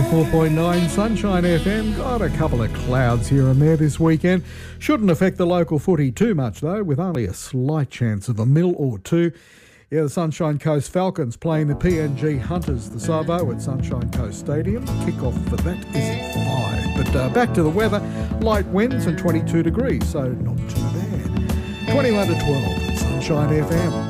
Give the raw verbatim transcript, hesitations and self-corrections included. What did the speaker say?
four point nine Sunshine F M. Got a couple of clouds here and there this weekend. Shouldn't affect the local footy too much though, with only a slight chance of a mill or two. Yeah, the Sunshine Coast Falcons playing the P N G Hunters, the Savo at Sunshine Coast Stadium. Kick-off for that is at five. But uh, back to the weather. Light winds and twenty-two degrees, so not too bad. twenty-one to twelve at Sunshine F M.